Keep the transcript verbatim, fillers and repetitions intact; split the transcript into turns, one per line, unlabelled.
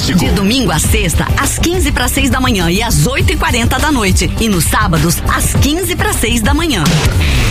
Clássico.
De domingo a sexta, às quinze para seis da manhã e às oito e quarenta da noite. E nos sábados, às quinze para seis da manhã.